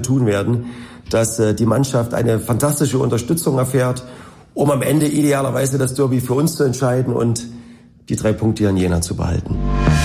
tun werden, dass die Mannschaft eine fantastische Unterstützung erfährt, um am Ende idealerweise das Derby für uns zu entscheiden und die 3 Punkte hier in Jena zu behalten.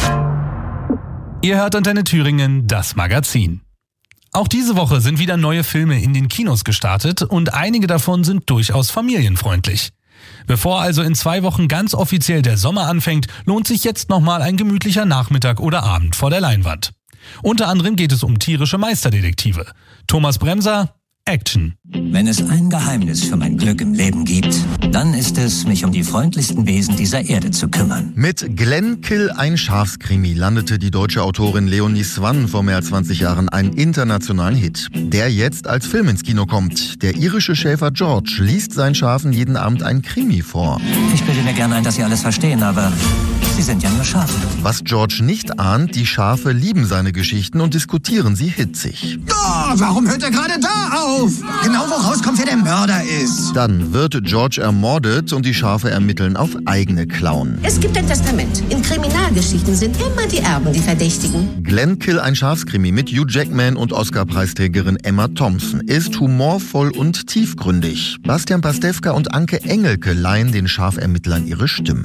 Ihr hört Antenne Thüringen, das Magazin. Auch diese Woche sind wieder neue Filme in den Kinos gestartet und einige davon sind durchaus familienfreundlich. Bevor also in 2 Wochen ganz offiziell der Sommer anfängt, lohnt sich jetzt nochmal ein gemütlicher Nachmittag oder Abend vor der Leinwand. Unter anderem geht es um tierische Meisterdetektive. Thomas Bremser, Action. Wenn es ein Geheimnis für mein Glück im Leben gibt, dann ist es, mich um die freundlichsten Wesen dieser Erde zu kümmern. Mit Glenn Kill, ein Schafskrimi, landete die deutsche Autorin Leonie Swann vor mehr als 20 Jahren einen internationalen Hit, der jetzt als Film ins Kino kommt. Der irische Schäfer George liest seinen Schafen jeden Abend ein Krimi vor. Ich bilde mir gerne ein, dass Sie alles verstehen, aber Sie sind ja nur Schafe. Was George nicht ahnt, die Schafe lieben seine Geschichten und diskutieren sie hitzig. Oh, warum hört er gerade da auf? Genau wo rauskommt, wer der Mörder ist. Dann wird George ermordet und die Schafe ermitteln auf eigene Klauen. Es gibt ein Testament. In Kriminalgeschichten sind immer die Erben die Verdächtigen. Glenn Kill, ein Schafskrimi mit Hugh Jackman und Oscar-Preisträgerin Emma Thompson ist humorvoll und tiefgründig. Bastian Pastewka und Anke Engelke leihen den Schafermittlern ihre Stimmen.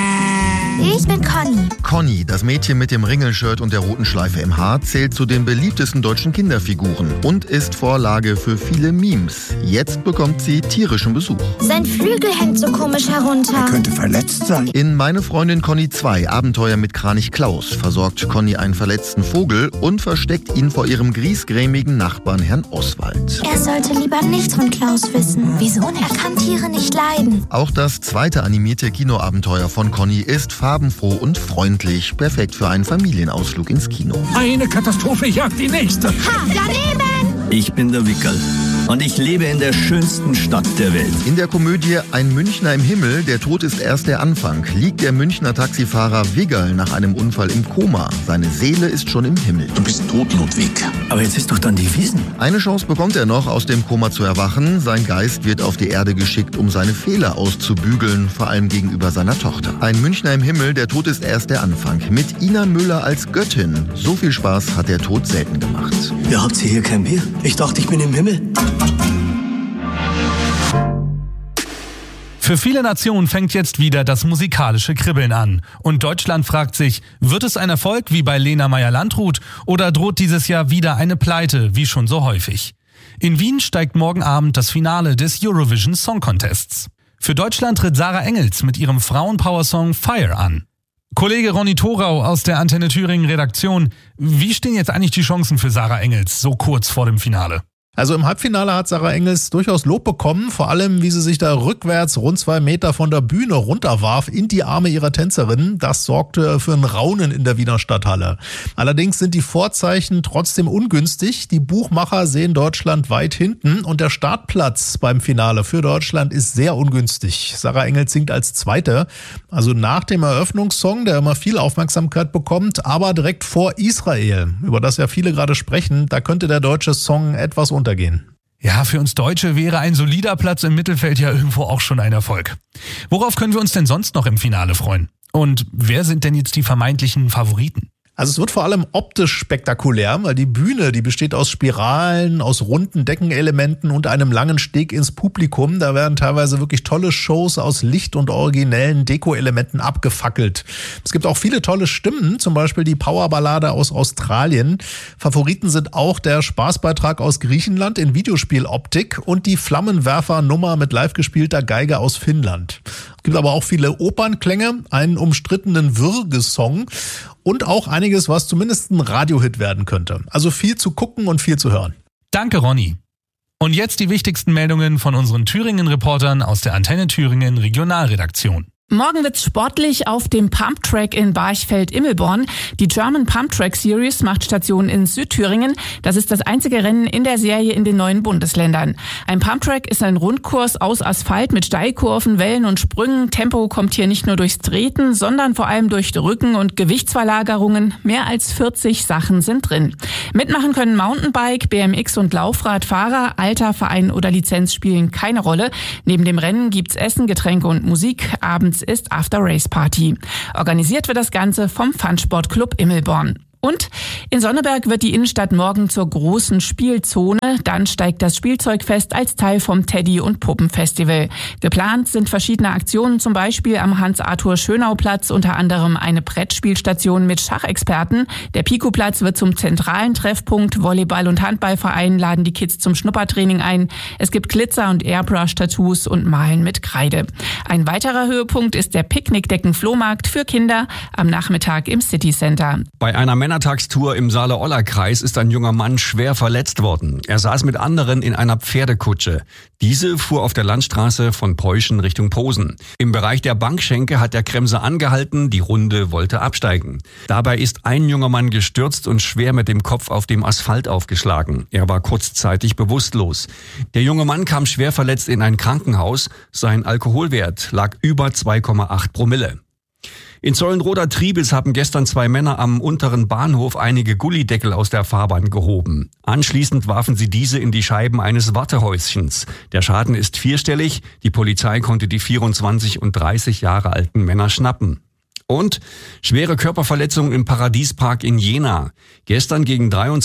Ich bin Conny. Conny, das Mädchen mit dem Ringelshirt und der roten Schleife im Haar, zählt zu den beliebtesten deutschen Kinderfiguren und ist Vorlage für viele Memes. Jetzt bekommt sie tierischen Besuch. Sein Flügel hängt so komisch herunter. Er könnte verletzt sein. In Meine Freundin Conny 2, Abenteuer mit Kranich Klaus, versorgt Conny einen verletzten Vogel und versteckt ihn vor ihrem griesgrämigen Nachbarn Herrn Oswald. Er sollte lieber nichts von Klaus wissen. Wieso nicht? Er kann Tiere nicht leiden. Auch das zweite animierte Kinoabenteuer von Conny ist farbenfroh und freundlich, perfekt für einen Familienausflug ins Kino. Eine Katastrophe jagt die nächste. Ha, daneben! Ich bin der Wickel und ich lebe in der schönsten Stadt der Welt. In der Komödie Ein Münchner im Himmel, der Tod ist erst der Anfang, liegt der Münchner Taxifahrer Wiggerl nach einem Unfall im Koma. Seine Seele ist schon im Himmel. Du bist tot, Ludwig. Aber jetzt ist doch dann die Wiesn. Eine Chance bekommt er noch, aus dem Koma zu erwachen. Sein Geist wird auf die Erde geschickt, um seine Fehler auszubügeln, vor allem gegenüber seiner Tochter. Ein Münchner im Himmel, der Tod ist erst der Anfang. Mit Ina Müller als Göttin. So viel Spaß hat der Tod selten gemacht. Ihr habt hier kein Bier? Ich dachte, ich bin im Himmel. Für viele Nationen fängt jetzt wieder das musikalische Kribbeln an. Und Deutschland fragt sich, wird es ein Erfolg wie bei Lena Meyer-Landrut oder droht dieses Jahr wieder eine Pleite, wie schon so häufig? In Wien steigt morgen Abend das Finale des Eurovision Song Contests. Für Deutschland tritt Sarah Engels mit ihrem Frauenpower-Song Fire an. Kollege Ronny Thorau aus der Antenne Thüringen Redaktion, wie stehen jetzt eigentlich die Chancen für Sarah Engels so kurz vor dem Finale? Also im Halbfinale hat Sarah Engels durchaus Lob bekommen, vor allem wie sie sich da rückwärts rund 2 Meter von der Bühne runterwarf in die Arme ihrer Tänzerinnen. Das sorgte für ein Raunen in der Wiener Stadthalle. Allerdings sind die Vorzeichen trotzdem ungünstig. Die Buchmacher sehen Deutschland weit hinten und der Startplatz beim Finale für Deutschland ist sehr ungünstig. Sarah Engels singt als Zweite, also nach dem Eröffnungssong, der immer viel Aufmerksamkeit bekommt, aber direkt vor Israel, über das ja viele gerade sprechen. Da könnte der deutsche Song etwas untergehen. Ja, für uns Deutsche wäre ein solider Platz im Mittelfeld ja irgendwo auch schon ein Erfolg. Worauf können wir uns denn sonst noch im Finale freuen? Und wer sind denn jetzt die vermeintlichen Favoriten? Also es wird vor allem optisch spektakulär, weil die Bühne, die besteht aus Spiralen, aus runden Deckenelementen und einem langen Steg ins Publikum. Da werden teilweise wirklich tolle Shows aus Licht und originellen Deko-Elementen abgefackelt. Es gibt auch viele tolle Stimmen, zum Beispiel die Powerballade aus Australien. Favoriten sind auch der Spaßbeitrag aus Griechenland in Videospieloptik und die Flammenwerfer-Nummer mit live gespielter Geige aus Finnland. Es gibt aber auch viele Opernklänge, einen umstrittenen Würgesong und auch einiges, was zumindest ein Radiohit werden könnte. Also viel zu gucken und viel zu hören. Danke, Ronny. Und jetzt die wichtigsten Meldungen von unseren Thüringen-Reportern aus der Antenne Thüringen Regionalredaktion. Morgen wird's sportlich auf dem Pumptrack in Barchfeld-Immelborn. Die German Pumptrack Series macht Station in Südthüringen. Das ist das einzige Rennen in der Serie in den neuen Bundesländern. Ein Pumptrack ist ein Rundkurs aus Asphalt mit Steilkurven, Wellen und Sprüngen. Tempo kommt hier nicht nur durchs Treten, sondern vor allem durch Rücken- und Gewichtsverlagerungen. Mehr als 40 Sachen sind drin. Mitmachen können Mountainbike, BMX und Laufradfahrer. Alter, Verein oder Lizenz spielen keine Rolle. Neben dem Rennen gibt's Essen, Getränke und Musik. Abends ist After-Race-Party. Organisiert wird das Ganze vom Funsportclub Immelborn. Und in Sonneberg wird die Innenstadt morgen zur großen Spielzone. Dann steigt das Spielzeugfest als Teil vom Teddy- und Puppenfestival. Geplant sind verschiedene Aktionen, zum Beispiel am Hans-Arthur-Schönau-Platz, unter anderem eine Brettspielstation mit Schachexperten. Der Pico-Platz wird zum zentralen Treffpunkt. Volleyball- und Handballvereine laden die Kids zum Schnuppertraining ein. Es gibt Glitzer- und Airbrush-Tattoos und Malen mit Kreide. Ein weiterer Höhepunkt ist der Picknickdecken-Flohmarkt für Kinder am Nachmittag im City Center. Bei einer Männertagstour im Saale-Olla-Kreis ist ein junger Mann schwer verletzt worden. Er saß mit anderen in einer Pferdekutsche. Diese fuhr auf der Landstraße von Peuschen Richtung Posen. Im Bereich der Bankschenke hat der Kremser angehalten, die Runde wollte absteigen. Dabei ist ein junger Mann gestürzt und schwer mit dem Kopf auf dem Asphalt aufgeschlagen. Er war kurzzeitig bewusstlos. Der junge Mann kam schwer verletzt in ein Krankenhaus. Sein Alkoholwert lag über 2,8 Promille. In Zollenroda-Triebes haben gestern 2 Männer am unteren Bahnhof einige Gullideckel aus der Fahrbahn gehoben. Anschließend warfen sie diese in die Scheiben eines Wartehäuschens. Der Schaden ist 4-stellig. Die Polizei konnte die 24 und 30 Jahre alten Männer schnappen. Und schwere Körperverletzungen im Paradiespark in Jena. Gestern gegen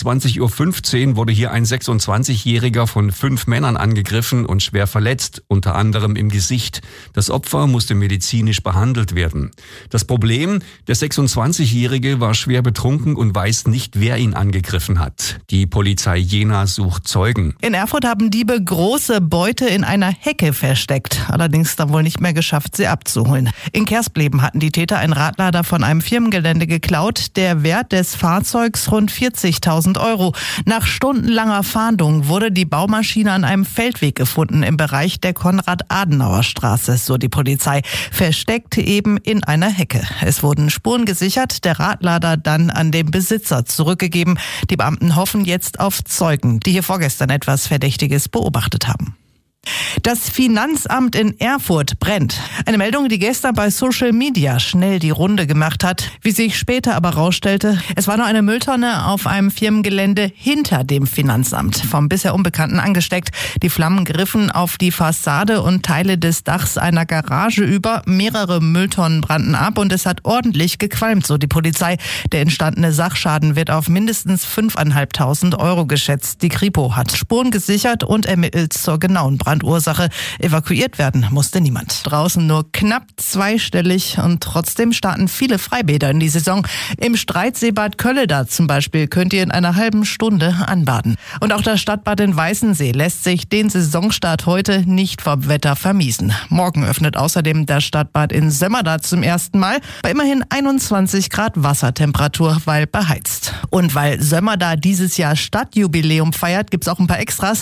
23:15 Uhr wurde hier ein 26-Jähriger von 5 Männern angegriffen und schwer verletzt, unter anderem im Gesicht. Das Opfer musste medizinisch behandelt werden. Das Problem, der 26-Jährige war schwer betrunken und weiß nicht, wer ihn angegriffen hat. Die Polizei Jena sucht Zeugen. In Erfurt haben Diebe große Beute in einer Hecke versteckt. Allerdings dann wohl nicht mehr geschafft, sie abzuholen. In Kerspleben hatten die Täter ein Radlader von einem Firmengelände geklaut. Der Wert des Fahrzeugs rund 40.000 Euro. Nach stundenlanger Fahndung wurde die Baumaschine an einem Feldweg gefunden im Bereich der Konrad-Adenauer-Straße, so die Polizei. Versteckt eben in einer Hecke. Es wurden Spuren gesichert, der Radlader dann an den Besitzer zurückgegeben. Die Beamten hoffen jetzt auf Zeugen, die hier vorgestern etwas Verdächtiges beobachtet haben. Das Finanzamt in Erfurt brennt. Eine Meldung, die gestern bei Social Media schnell die Runde gemacht hat. Wie sich später aber rausstellte, es war nur eine Mülltonne auf einem Firmengelände hinter dem Finanzamt, vom bisher Unbekannten angesteckt. Die Flammen griffen auf die Fassade und Teile des Dachs einer Garage über. Mehrere Mülltonnen brannten ab und es hat ordentlich gequalmt, so die Polizei. Der entstandene Sachschaden wird auf mindestens 5.500 Euro geschätzt. Die Kripo hat Spuren gesichert und ermittelt zur genauen Brandursache. Evakuiert werden musste niemand. Draußen nur knapp zweistellig und trotzdem starten viele Freibäder in die Saison. Im Streitseebad Kölleda zum Beispiel könnt ihr in einer halben Stunde anbaden. Und auch das Stadtbad in Weißensee lässt sich den Saisonstart heute nicht vom Wetter vermiesen. Morgen öffnet außerdem das Stadtbad in Sömmerda zum ersten Mal bei immerhin 21 Grad Wassertemperatur, weil beheizt. Und weil Sömmerda dieses Jahr Stadtjubiläum feiert, gibt's auch ein paar Extras.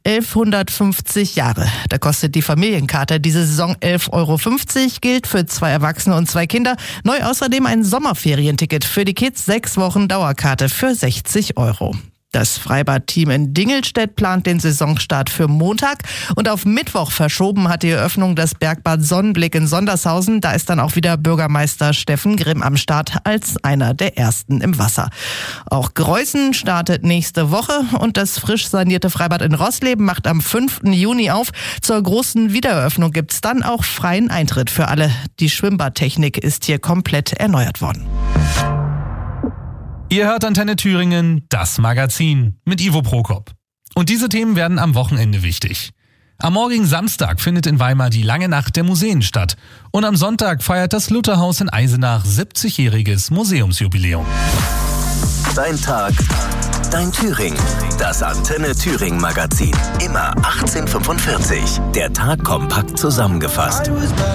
1150 Jahre. Da kostet die Familienkarte diese Saison 11,50 Euro, gilt für 2 Erwachsene und 2 Kinder. Neu außerdem ein Sommerferienticket für die Kids, 6 Wochen Dauerkarte für 60 Euro. Das Freibad-Team in Dingelstedt plant den Saisonstart für Montag und auf Mittwoch verschoben hat die Eröffnung das Bergbad Sonnenblick in Sondershausen. Da ist dann auch wieder Bürgermeister Steffen Grimm am Start als einer der ersten im Wasser. Auch Greußen startet nächste Woche und das frisch sanierte Freibad in Rossleben macht am 5. Juni auf. Zur großen Wiedereröffnung gibt's dann auch freien Eintritt für alle. Die Schwimmbadtechnik ist hier komplett erneuert worden. Ihr hört Antenne Thüringen, das Magazin mit Ivo Prokop. Und diese Themen werden am Wochenende wichtig. Am morgigen Samstag findet in Weimar die Lange Nacht der Museen statt. Und am Sonntag feiert das Lutherhaus in Eisenach 70-jähriges Museumsjubiläum. Dein Tag, dein Thüringen. Das Antenne Thüringen Magazin. Immer 18:45. Der Tag kompakt zusammengefasst.